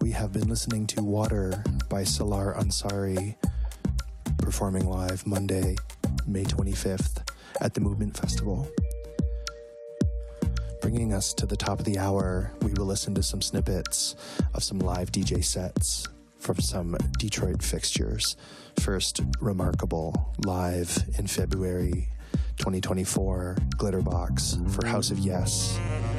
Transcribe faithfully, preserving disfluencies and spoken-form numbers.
we have been listening to Water by Salar Ansari, performing live Monday, May twenty-fifth at the Movement Festival. Bringing us to the top of the hour, we will listen to some snippets of some live D J sets from some Detroit fixtures. First, Remarkable, live in February twenty twenty-four, Glitterbox for House of Yes.